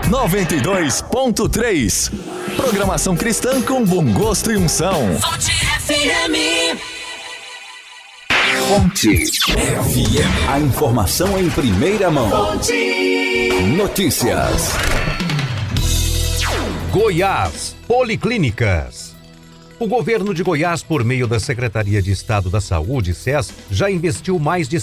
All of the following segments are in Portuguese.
92.3. Programação cristã com bom gosto e unção. Fonte FM. Fonte FM. A informação em primeira mão. Fonte. Notícias. Goiás, policlínicas. O governo de Goiás, por meio da Secretaria de Estado da Saúde, SES, já investiu mais de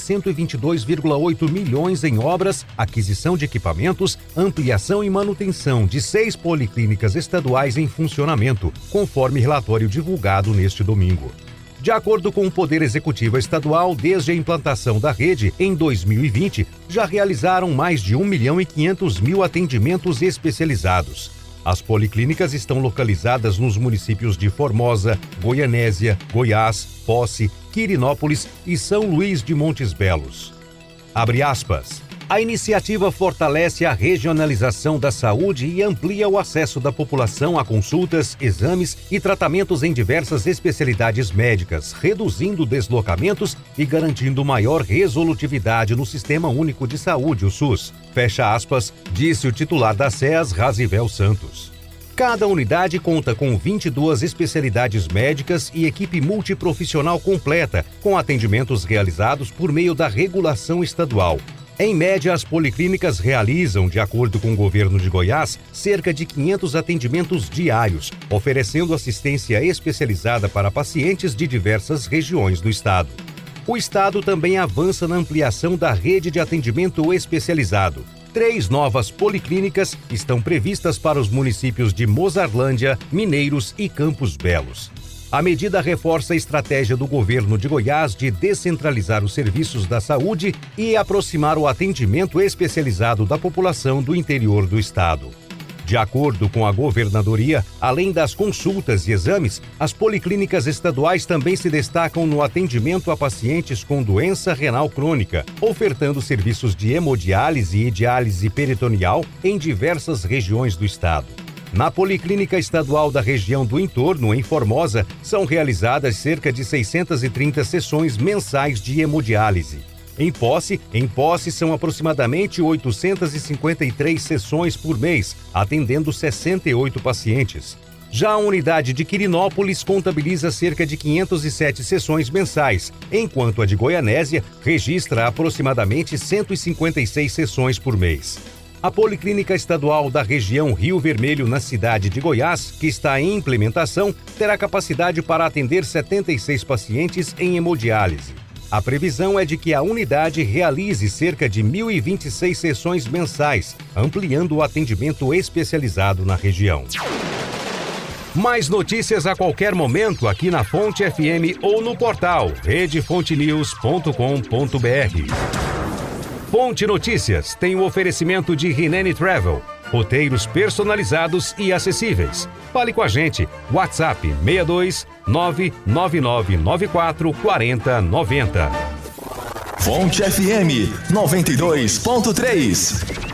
122,8 milhões em obras, aquisição de equipamentos, ampliação e manutenção de 6 policlínicas estaduais em funcionamento, conforme relatório divulgado neste domingo. De acordo com o Poder Executivo Estadual, desde a implantação da rede, em 2020, já realizaram mais de 1.500.000 atendimentos especializados. As policlínicas estão localizadas nos municípios de Formosa, Goianésia, Goiás, Posse, Quirinópolis e São Luís de Montes Belos. Abre aspas. A iniciativa fortalece a regionalização da saúde e amplia o acesso da população a consultas, exames e tratamentos em diversas especialidades médicas, reduzindo deslocamentos e garantindo maior resolutividade no Sistema Único de Saúde, o SUS. Fecha aspas, disse o titular da SES, Razivel Santos. Cada unidade conta com 22 especialidades médicas e equipe multiprofissional completa, com atendimentos realizados por meio da regulação estadual. Em média, as policlínicas realizam, de acordo com o governo de Goiás, cerca de 500 atendimentos diários, oferecendo assistência especializada para pacientes de diversas regiões do estado. O estado também avança na ampliação da rede de atendimento especializado. 3 novas policlínicas estão previstas para os municípios de Mozarlândia, Mineiros e Campos Belos. A medida reforça a estratégia do governo de Goiás de descentralizar os serviços da saúde e aproximar o atendimento especializado da população do interior do estado. De acordo com a governadoria, além das consultas e exames, as policlínicas estaduais também se destacam no atendimento a pacientes com doença renal crônica, ofertando serviços de hemodiálise e diálise peritoneal em diversas regiões do estado. Na Policlínica Estadual da região do entorno, em Formosa, são realizadas cerca de 630 sessões mensais de hemodiálise. Em Posse são aproximadamente 853 sessões por mês, atendendo 68 pacientes. Já a unidade de Quirinópolis contabiliza cerca de 507 sessões mensais, enquanto a de Goianésia registra aproximadamente 156 sessões por mês. A Policlínica Estadual da região Rio Vermelho, na cidade de Goiás, que está em implementação, terá capacidade para atender 76 pacientes em hemodiálise. A previsão é de que a unidade realize cerca de 1.026 sessões mensais, ampliando o atendimento especializado na região. Mais notícias a qualquer momento aqui na Fonte FM ou no portal redefontenews.com.br. Fonte Notícias tem o oferecimento de Rinene Travel, roteiros personalizados e acessíveis. Fale com a gente, WhatsApp 62 99994 4090. Fonte FM 92.3.